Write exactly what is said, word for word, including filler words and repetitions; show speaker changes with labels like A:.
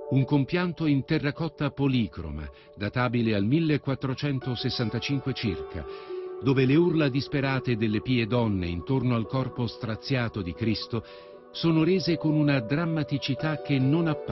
A: Un compianto in terracotta policroma, databile al millequattrocentosessantacinque circa, dove le urla disperate delle pie donne intorno al corpo straziato di Cristo sono rese con una drammaticità che non appare